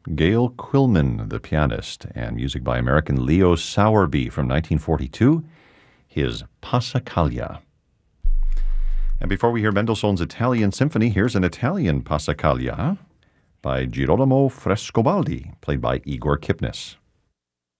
Gail Quillman, the pianist, and music by American Leo Sowerby from 1942, his Passacaglia. And before we hear Mendelssohn's Italian Symphony, here's an Italian Passacaglia by Girolamo Frescobaldi, played by Igor Kipnis.